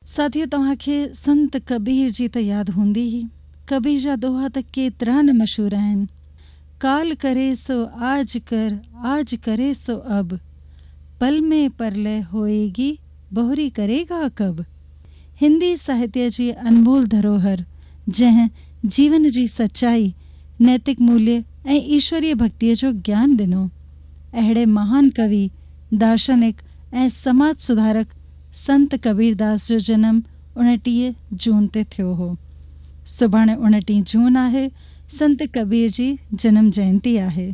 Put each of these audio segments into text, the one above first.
साथियों, तव्हांखे संत कबीर जी त यादि हूंदी ई। कबीर जा दोहा त केतिरा न मशहूर आहिनि। काल करे सो आज कर, आज करे सो अब, पल में परलय होएगी, बोहरी करेगा कब। हिंदी साहित्य जी अनमोल धरोहर, जंहिं जीवन जी सचाई, नैतिक मूल्य ऐं ईश्वरीय भक्तिअ जो ज्ञान ॾिनो। अहिड़े महान कवि, दार्शनिक ऐं समाज सुधारक संत कबीरदास जो जनम 29 जून ते थियो हो। सुभाणे 29 जून आहे। संत कबीर जी जनम जयंती आहे।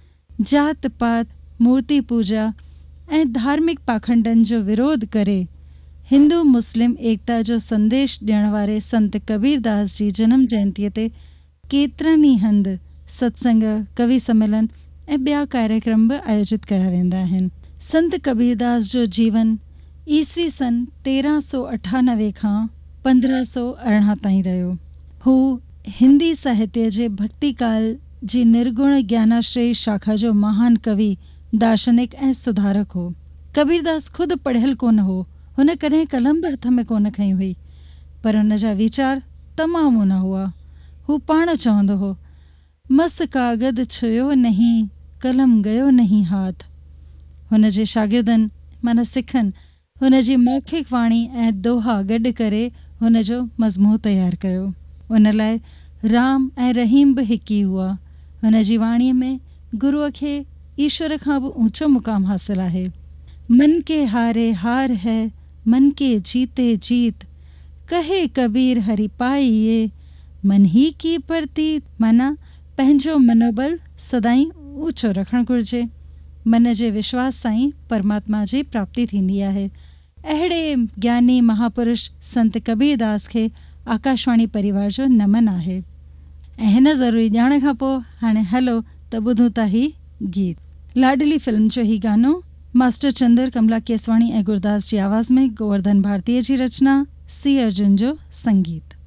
जात पात, मूर्ति पूजा ऐं धार्मिक पाखंडनि जो विरोध करे हिंदू मुस्लिम एकता जो संदेश ॾियण वारे संत कबीरदास जी जनम जयंतीअ ते केतिरनि ई हंधि सत्संग, कवि सम्मेलन ऐं ॿिया कार्यक्रम बि आयोजित कया वेंदा आहिनि। संत कबीरदास जो जीवन ईसवी सन 1398 खां 1518 ताईं रहियो। हू हिंदी साहित्य जे भक्ति काल जी निर्गुण ज्ञानाश्रयी शाखा जो महान कवि, दार्शनिक ऐं सुधारक हो। कबीरदास ख़ुदि पढ़ियल कोन हो। हुन कॾहिं कलम बि हथ में कोन खई हुई, पर हुन जा वीचार तमामु न हुआ। हू पाण चवंदो हो, मस कागद छुयो नहीं, कलम गयो नहीं हाथ। हुन जे शागिर्दनि माना सिखनि हुन जी मौखिक वाणी ऐं दोहा गॾु करे हुन जो मज़मू तयारु कयो। उन लाइ राम ऐं रहीम बि हिकु ई हुआ। हुन जी वाणीअ में गुरूअ खे ईश्वर खां बि ऊंचो मुक़ाम हासिलु आहे। मन के हारे हार है, मन के जीते जीत, कहे कबीर हरि पाइए, मन ही की प्रतीत। माना पंहिंजो मनोबल सदाई ऊंचो रखणु घुरिजे। मन जे विश्वास सां ई परमात्मा जी प्राप्ति थींदी आहे। अहिड़े ज्ञानी महापुरुष संत कबीरदास खे आकाशवाणी परिवार जो नमन आहे। ऐं हिन ज़रूरी ॼाण खां पोइ हाणे हलो त ॿुधूं था ही गीत। लाडली फिल्म जो ही गानो मास्टर चंदर, कमला केसवाणी ऐं गुरदास जी आवाज़ में गोवर्धन भारतीअ जी रचना, सी अर्जुन जो संगीत।